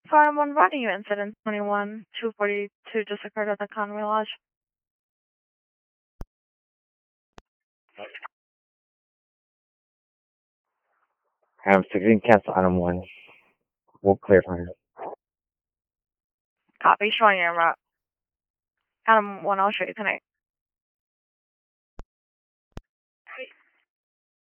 Farm 1 Rodney, incident 21-242 just occurred at the Conway Lodge. 16 cancel item 1. We'll clear for him. Copy, showing you route. Adam 1, I'll show you tonight.